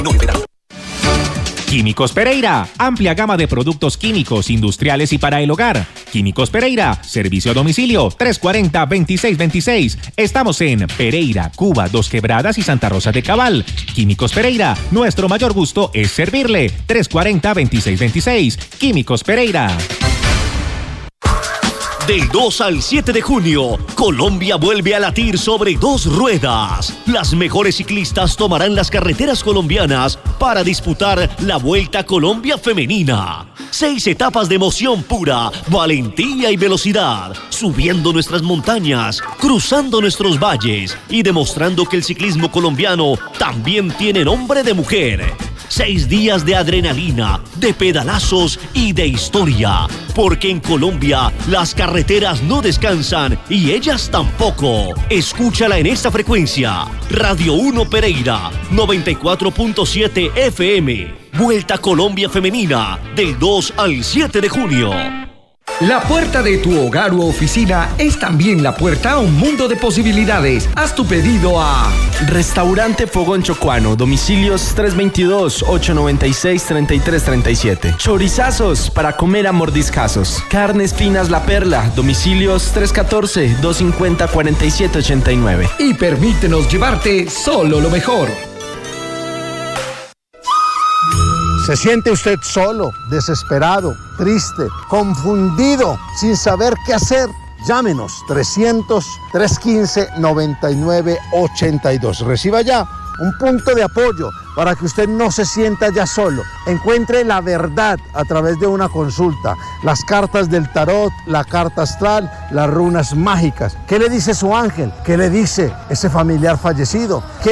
Químicos Pereira, amplia gama de productos químicos, industriales y para el hogar. Químicos Pereira, servicio a domicilio 340-2626. Estamos en Pereira, Cuba, Dos Quebradas y Santa Rosa de Cabal. Químicos Pereira, nuestro mayor gusto es servirle. 340-2626. Químicos Pereira. Del 2 al 7 de junio, Colombia vuelve a latir sobre dos ruedas. Las mejores ciclistas tomarán las carreteras colombianas para disputar la Vuelta a Colombia Femenina. 6 etapas de emoción pura, valentía y velocidad, subiendo nuestras montañas, cruzando nuestros valles y demostrando que el ciclismo colombiano también tiene nombre de mujer. 6 días de adrenalina, de pedalazos y de historia. Porque en Colombia las carreteras no descansan y ellas tampoco. Escúchala en esta frecuencia. Radio 1 Pereira, 94.7 FM. Vuelta a Colombia Femenina, del 2 al 7 de junio. La puerta de tu hogar u oficina es también la puerta a un mundo de posibilidades. Haz tu pedido a Restaurante Fogón Chocuano, domicilios 322-896-3337. Chorizazos para comer a mordiscazos. Carnes Finas La Perla, domicilios 314-250-4789. Y permítenos llevarte solo lo mejor. ¿Se siente usted solo, desesperado, triste, confundido, sin saber qué hacer? Llámenos 300-315-9982. Reciba ya un punto de apoyo para que usted no se sienta ya solo. Encuentre la verdad a través de una consulta. Las cartas del tarot, la carta astral, las runas mágicas. ¿Qué le dice su ángel? ¿Qué le dice ese familiar fallecido? ¿Qué